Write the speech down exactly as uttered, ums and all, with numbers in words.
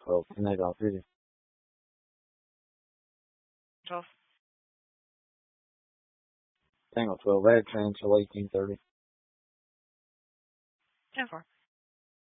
twelve. Tango Golf City. twelve. Tango twelve. Add train till eighteen thirty. ten four.